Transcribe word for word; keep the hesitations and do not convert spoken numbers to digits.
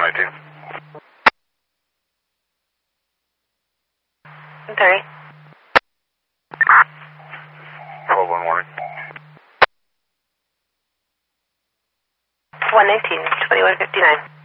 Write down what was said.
nineteen. thirty. twelve one warning. one nineteen, twenty-one fifty-nine.